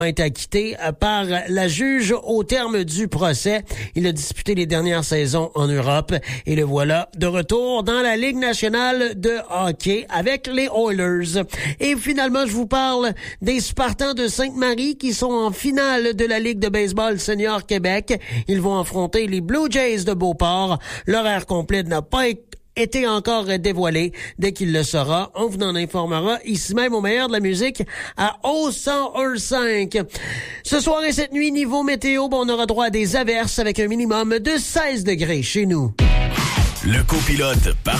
a été acquitté par la juge au terme du procès. Il a disputé les dernières saisons en Europe et le voilà de retour dans la Ligue nationale de hockey avec les Oilers. Et finalement, je vous parle des Spartans de Sainte-Marie qui sont en finale de la Ligue de baseball senior Québec. Ils vont affronter les Blue Jays de Beauport. L'horaire complet n'a pas été encore dévoilé. Dès qu'il le sera, on vous en informera ici même au meilleur de la musique à O101.5. Ce soir et cette nuit, niveau météo, on aura droit à des averses avec un minimum de 16 degrés chez nous. Le copilote parfait.